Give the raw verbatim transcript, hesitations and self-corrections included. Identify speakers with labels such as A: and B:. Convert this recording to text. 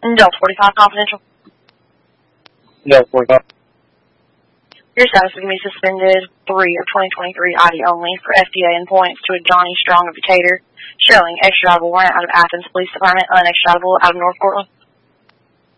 A: Delta forty-five Confidential.
B: Delta forty-five.
A: Your status is going to be suspended three of twenty twenty-three I D only for F D A and points to a Johnny Strong of Decatur, showing extraditable warrant out of Athens Police Department, unextraditable out of North Portland.